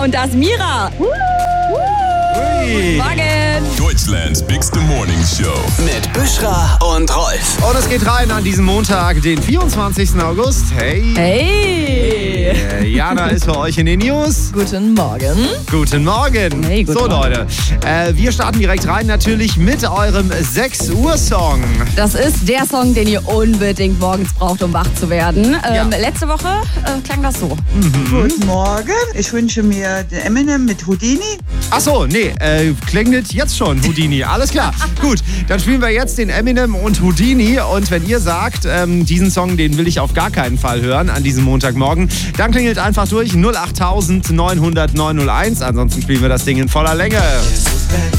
Jana und das Mira. Guten Morgen. Deutschlands Bigste Morning Show. Mit Büschra und Rolf. Und es geht rein an diesem Montag, den 24. August. Hey. Hey. Jana ist für euch in den News. Guten Morgen. Guten Morgen. Hey, guten so, Morgen. Leute, wir starten direkt rein natürlich mit eurem 6 Uhr Song. Das ist der Song, den ihr unbedingt morgens braucht, um wach zu werden. Ja. Letzte Woche klang das so. Guten Morgen. Ich wünsche mir den Eminem mit Houdini. Achso, nee, klingelt jetzt schon Houdini. Alles klar. Gut, dann spielen wir jetzt den Eminem und Houdini. Und wenn ihr sagt, diesen Song, den will ich auf gar keinen Fall hören an diesem Montagmorgen, dann klingelt einfach durch 08900 901. Ansonsten spielen wir das Ding in voller Länge.